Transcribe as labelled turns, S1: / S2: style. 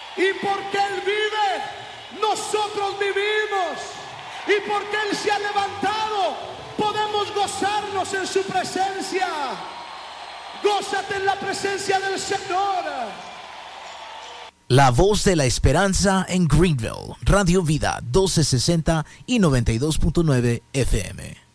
S1: Y porque Él vive, nosotros vivimos. Y porque Él se ha levantado, podemos gozarnos en su presencia. Gózate en la presencia del Señor.
S2: La voz de la esperanza en Greenville, Radio Vida 1260 y 92.9 FM.